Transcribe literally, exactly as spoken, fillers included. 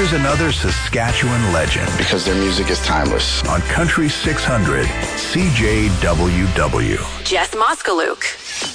Here's another Saskatchewan legend. Because their music is timeless. On Country six hundred, C J W W. Jess Moskaluke.